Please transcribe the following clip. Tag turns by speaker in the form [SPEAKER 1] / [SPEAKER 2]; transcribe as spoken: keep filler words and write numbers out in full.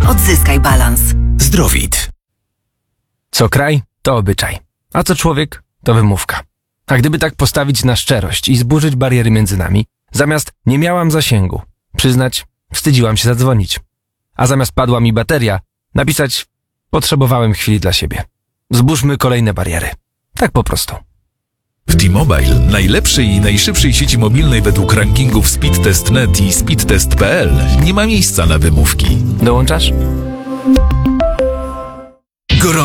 [SPEAKER 1] Odzyskaj balans.
[SPEAKER 2] Zdrowit.
[SPEAKER 3] Co kraj, to obyczaj, a co człowiek, to wymówka. A gdyby tak postawić na szczerość i zburzyć bariery między nami, zamiast nie miałam zasięgu, przyznać, wstydziłam się zadzwonić. A zamiast padła mi bateria, napisać, potrzebowałem chwili dla siebie. Zburzmy kolejne bariery. Tak po prostu.
[SPEAKER 2] W T-Mobile, najlepszej i najszybszej sieci mobilnej według rankingów Speedtest kropka net i speedtest kropka p l, nie ma miejsca na wymówki.
[SPEAKER 3] Dołączasz?